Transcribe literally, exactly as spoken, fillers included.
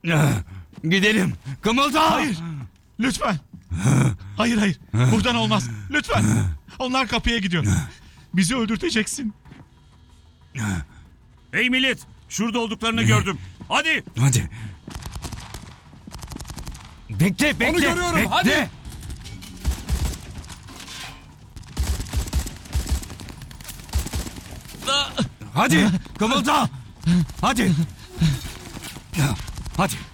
Gidelim. Kımılda. Hayır. Lütfen. Hayır hayır. Buradan olmaz. Lütfen. Onlar kapıya gidiyor. Bizi öldürteceksin. Hey millet! Şurada olduklarını gördüm. Hadi! Hadi. Bekle, bekle. Onu görüyorum, bekle. hadi. Hadi. Kımılda. Hadi. Hadi.